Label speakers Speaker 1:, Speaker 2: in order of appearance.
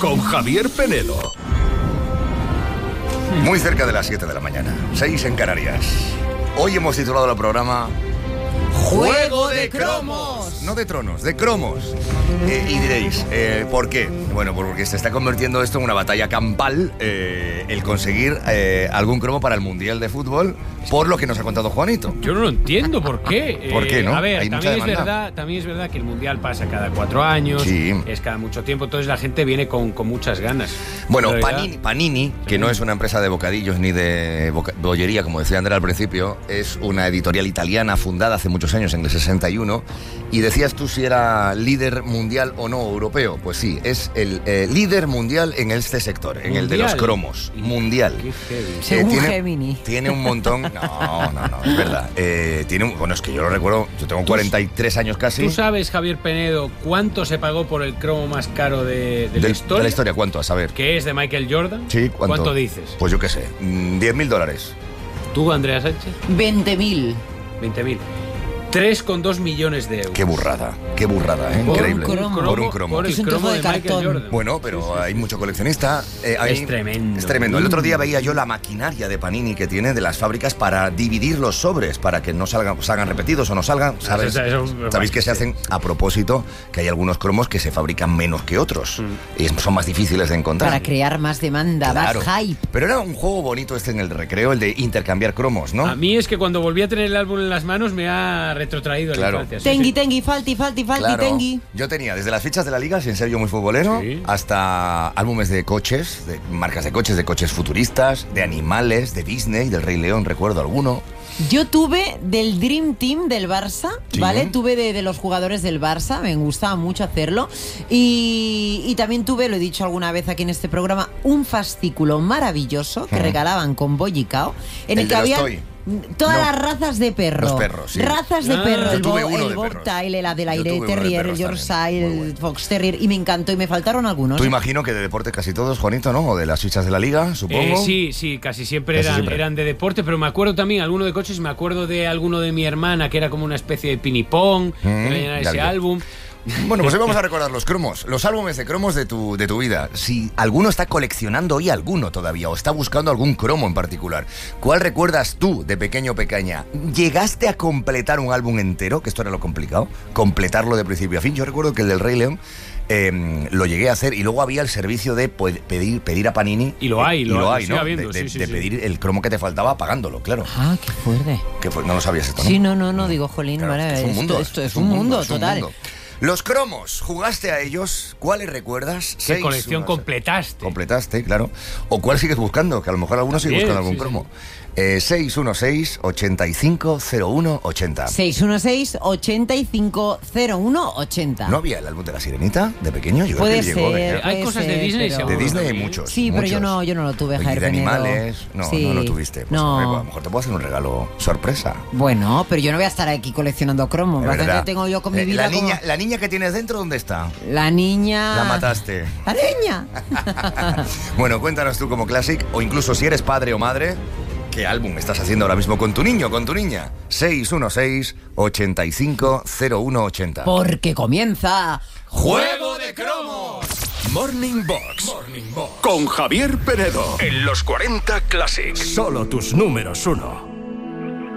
Speaker 1: con Javier Penedo.
Speaker 2: Muy cerca de las 7 de la mañana, 6 en Canarias. Hoy hemos titulado el programa
Speaker 3: ¡Juego de cromos!
Speaker 2: No de tronos, de cromos. Y diréis, ¿por qué? Bueno, porque se está convirtiendo esto en una batalla campal, el conseguir algún cromo para el Mundial de Fútbol, por lo que nos ha contado Juanito.
Speaker 4: Yo no lo entiendo, ¿por qué?
Speaker 2: ¿Por qué, no?
Speaker 4: A ver,
Speaker 2: Hay mucha
Speaker 4: también es verdad que el Mundial pasa cada 4 años,
Speaker 2: sí.
Speaker 4: Es cada mucho tiempo, entonces la gente viene con muchas ganas.
Speaker 2: Bueno, Panini, que no es una empresa de bocadillos ni de bollería, como decía Andrea al principio, es una editorial italiana fundada hace muchos años, en el 61, y decías tú si era líder mundial o no europeo. Pues sí, es el líder mundial en este sector, en el de los cromos. Mundial.
Speaker 3: Según Gemini.
Speaker 2: Tiene un montón. No, es verdad. Bueno, es que yo lo recuerdo, yo tengo 43 años casi.
Speaker 4: ¿Tú sabes, Javier Penedo, cuánto se pagó por el cromo más caro de la historia?
Speaker 2: De la historia, ¿cuánto? A saber.
Speaker 4: ¿Que es de Michael Jordan?
Speaker 2: Sí, ¿cuánto?
Speaker 4: ¿Cuánto dices?
Speaker 2: Pues yo qué sé, $10.000.
Speaker 4: ¿Tú, Andrea Sánchez?
Speaker 3: 20.000.
Speaker 4: 20.000. 3,2 millones de euros.
Speaker 2: Qué burrada, increíble.
Speaker 3: Por un
Speaker 2: cromo.
Speaker 4: Por el
Speaker 3: Es un
Speaker 4: cromo
Speaker 3: trozo de
Speaker 4: Michael
Speaker 3: cartón.
Speaker 4: Jordan.
Speaker 2: Bueno, pero
Speaker 4: Sí.
Speaker 2: hay mucho coleccionista.
Speaker 4: Es tremendo.
Speaker 2: Es tremendo. El otro día veía yo la maquinaria de Panini que tiene de las fábricas para dividir los sobres, para que no salgan repetidos o no salgan. ¿Sabes? Sabéis que se hacen a propósito, que hay algunos cromos que se fabrican menos que otros. Y son más difíciles de encontrar.
Speaker 3: Para crear más demanda,
Speaker 2: Claro.
Speaker 3: más hype.
Speaker 2: Pero era un juego bonito en el recreo, el de intercambiar cromos, ¿no?
Speaker 4: A mí es que cuando volví a tener el álbum en las manos me ha retrotraído a la
Speaker 2: Claro.
Speaker 4: infancia. Sí,
Speaker 3: Tengui,
Speaker 4: sí.
Speaker 3: tengui, falti,
Speaker 2: Claro.
Speaker 3: tengui.
Speaker 2: Yo tenía desde las fichas de la liga, sin ser yo muy futbolero,
Speaker 4: Sí.
Speaker 2: hasta álbumes de coches, de marcas de coches futuristas, de animales, de Disney, del Rey León, recuerdo alguno.
Speaker 3: Yo tuve del Dream Team del Barça,
Speaker 2: Sí.
Speaker 3: ¿vale? Tuve de los jugadores del Barça, me gustaba mucho hacerlo. Y también tuve, lo he dicho alguna vez aquí en este programa, un fascículo maravilloso que regalaban con Bollicao, en el
Speaker 2: El
Speaker 3: que
Speaker 2: de los
Speaker 3: había
Speaker 2: Toy.
Speaker 3: todas
Speaker 2: No.
Speaker 3: las razas de perro.
Speaker 2: Los perros, sí.
Speaker 3: Razas de
Speaker 4: Ah.
Speaker 3: perro,
Speaker 4: Yo
Speaker 3: el
Speaker 2: tuve uno de
Speaker 3: Bobtail,
Speaker 2: perros.
Speaker 3: el Adelaide
Speaker 2: Yo tuve uno de
Speaker 3: Terrier, el
Speaker 2: perros
Speaker 3: Yorkshire,
Speaker 2: también, muy
Speaker 3: el
Speaker 2: bueno.
Speaker 3: Fox Terrier, y me encantó, y me faltaron algunos.
Speaker 2: Tú imagino que de deporte casi todos, Juanito, ¿no? O de las fichas de la liga, supongo.
Speaker 4: Sí, casi siempre
Speaker 2: Casi siempre.
Speaker 4: eran de deporte, pero me acuerdo también alguno de coches, me acuerdo de alguno de mi hermana que era como una especie de pinipón, que venía ese
Speaker 2: ya.
Speaker 4: álbum.
Speaker 2: Bueno, pues hoy vamos a recordar los cromos, los álbumes de cromos de tu vida. Si alguno está coleccionando hoy alguno todavía o está buscando algún cromo en particular, ¿cuál recuerdas tú de pequeño o pequeña? ¿Llegaste a completar un álbum entero? Que esto era lo complicado, completarlo de principio a fin. Yo recuerdo que el del Rey León lo llegué a hacer y luego había el servicio de pedir a Panini.
Speaker 4: Y lo hay,
Speaker 2: ¿no?
Speaker 4: sigue habiendo,
Speaker 2: de
Speaker 4: sí.
Speaker 2: pedir el cromo que te faltaba pagándolo, claro.
Speaker 3: Ah, qué fuerte.
Speaker 2: No lo sabías esto, ¿no?
Speaker 3: Sí, no, digo, jolín,
Speaker 2: Claro,
Speaker 3: vale,
Speaker 2: esto es un mundo.
Speaker 3: esto es un mundo, total.
Speaker 2: mundo. Los cromos, ¿jugaste a ellos? ¿Cuáles recuerdas?
Speaker 4: ¿Qué colección completaste?
Speaker 2: Completaste, claro. ¿O cuál sigues buscando? Que a lo mejor algunos siguen buscando algún
Speaker 4: sí,
Speaker 2: cromo. 616-850180.
Speaker 3: 616-850180.
Speaker 2: ¿No había el álbum de la Sirenita de pequeño? Yo
Speaker 3: Puede
Speaker 2: creo que llegó.
Speaker 3: ser.
Speaker 4: Hay cosas de Disney,
Speaker 3: pero-
Speaker 4: seguro.
Speaker 2: De Disney hay
Speaker 4: también.
Speaker 2: muchos.
Speaker 3: Sí, pero yo
Speaker 2: muchos.
Speaker 3: no lo tuve,
Speaker 2: Y
Speaker 3: Javier
Speaker 2: de
Speaker 3: Penedo.
Speaker 2: animales. No,
Speaker 3: Sí.
Speaker 2: no lo tuviste. Pues,
Speaker 3: No.
Speaker 2: hombre, a lo mejor te puedo hacer un regalo sorpresa.
Speaker 3: Bueno, pero yo no voy a estar aquí coleccionando cromos.
Speaker 2: De
Speaker 3: Bastante
Speaker 2: verdad.
Speaker 3: tengo yo con mi vida.
Speaker 2: La niña que tienes dentro, ¿dónde está?
Speaker 3: La niña.
Speaker 2: La mataste.
Speaker 3: La niña.
Speaker 2: Bueno, cuéntanos tú como Classic, o incluso si eres padre o madre, ¿qué álbum estás haciendo ahora mismo con tu niño, con tu niña? 616-850180.
Speaker 3: Porque comienza.
Speaker 1: ¡Juego de cromos! Morning Box. Con Javier Penedo. En los 40 Classics. Solo tus números 1.